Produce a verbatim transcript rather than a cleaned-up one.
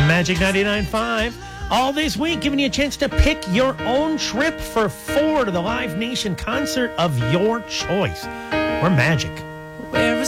Magic ninety-nine point five. All this week, giving you a chance to pick your own trip for four to the Live Nation concert of your choice. We're Magic.